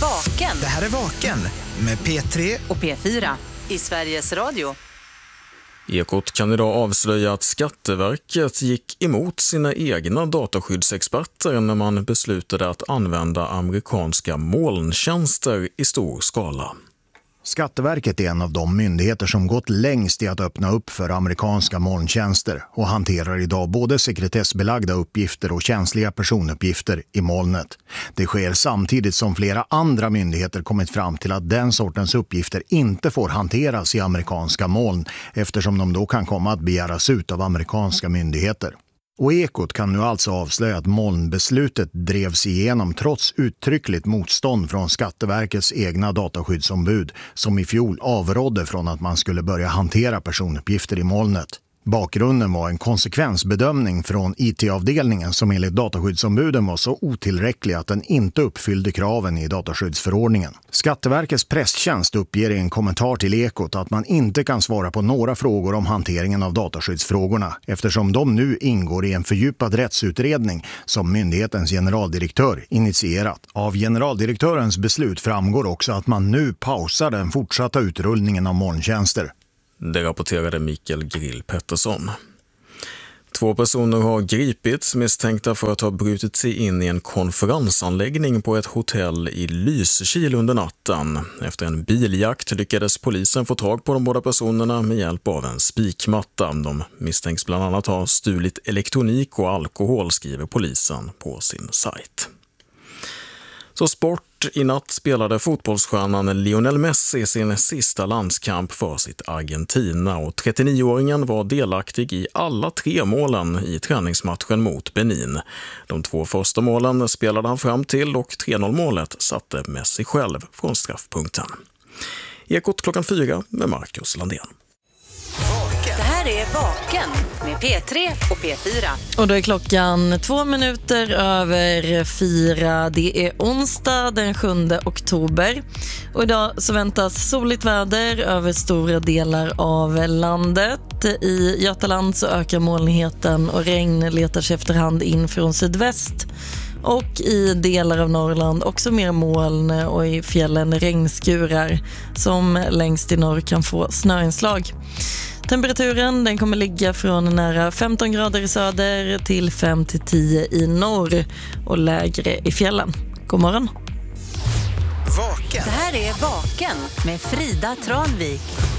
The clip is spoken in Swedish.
Vaken. Det här är Vaken med P3 och P4 i Sveriges Radio. Ekot kan idag avslöja att Skatteverket gick emot sina egna dataskyddsexperter när man beslutade att använda amerikanska molntjänster i stor skala. Skatteverket är en av de myndigheter som gått längst i att öppna upp för amerikanska molntjänster och hanterar idag både sekretessbelagda uppgifter och känsliga personuppgifter i molnet. Det sker samtidigt som flera andra myndigheter kommit fram till att den sortens uppgifter inte får hanteras i amerikanska moln eftersom de då kan komma att begäras ut av amerikanska myndigheter. Och Ekot kan nu alltså avslöja att molnbeslutet drevs igenom trots uttryckligt motstånd från Skatteverkets egna dataskyddsombud som i fjol avrådde från att man skulle börja hantera personuppgifter i molnet. Bakgrunden var en konsekvensbedömning från IT-avdelningen som enligt dataskyddsombuden var så otillräcklig att den inte uppfyllde kraven i dataskyddsförordningen. Skatteverkets presstjänst uppger i en kommentar till Ekot att man inte kan svara på några frågor om hanteringen av dataskyddsfrågorna eftersom de nu ingår i en fördjupad rättsutredning som myndighetens generaldirektör initierat. Av generaldirektörens beslut framgår också att man nu pausar den fortsatta utrullningen av molntjänster. Det rapporterade Mikael Grill Pettersson. 2 personer har gripits misstänkta för att ha brutit sig in i en konferensanläggning på ett hotell i Lysekil under natten. Efter en biljakt lyckades polisen få tag på de båda personerna med hjälp av en spikmatta. De misstänks bland annat ha stulit elektronik och alkohol, skriver polisen på sin sajt. Så sport. I natt spelade fotbollsstjärnan Lionel Messi sin sista landskamp för sitt Argentina och 39-åringen var delaktig i alla 3 målen i träningsmatchen mot Benin. De 2 första målen spelade han fram till och 3-0-målet satte Messi själv från straffpunkten. Ekot 4 med Marcus Landén. Det här är Vaken med P3 och P4. Och då är klockan 2 minuter över 4. Det är onsdag den 7 oktober. Och idag så väntas soligt väder över stora delar av landet. I Götaland så ökar molnigheten och regn letar sig efterhand in från sydväst. Och i delar av Norrland också mer moln och i fjällen regnskurar som längst i norr kan få snöinslag. Temperaturen den kommer ligga från nära 15 grader i söder till 5-10 i norr och lägre i fjällen. God morgon. Vaken. Det här är Vaken med Frida Tranvik.